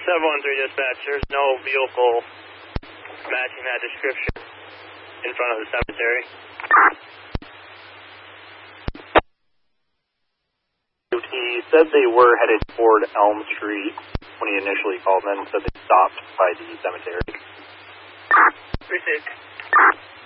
713 dispatch, there's no vehicle matching that description in front of the cemetery. He said they were headed toward Elm Street when he initially called, and then said they stopped by the cemetery. Appreciate it.